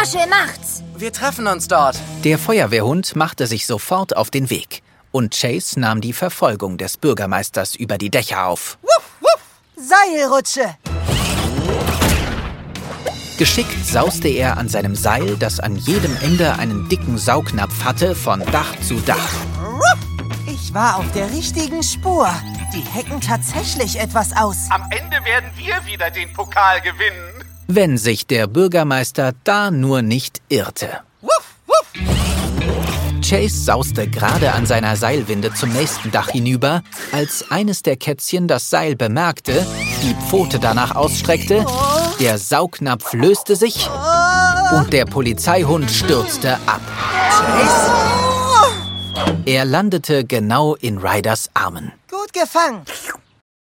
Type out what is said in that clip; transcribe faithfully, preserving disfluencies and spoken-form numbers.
schön macht's. Wir treffen uns dort. Der Feuerwehrhund machte sich sofort auf den Weg. Und Chase nahm die Verfolgung des Bürgermeisters über die Dächer auf. Wuff, wuff. Seilrutsche. Geschickt sauste er an seinem Seil, das an jedem Ende einen dicken Saugnapf hatte, von Dach zu Dach. Ich war auf der richtigen Spur. Die hecken tatsächlich etwas aus. Am Ende werden wir wieder den Pokal gewinnen. Wenn sich der Bürgermeister da nur nicht irrte. Wuff, wuff. Chase sauste gerade an seiner Seilwinde zum nächsten Dach hinüber, als eines der Kätzchen das Seil bemerkte, die Pfote danach ausstreckte, der Saugnapf löste sich und der Polizeihund stürzte ab. Chase? Er landete genau in Ryders Armen. Gut gefangen.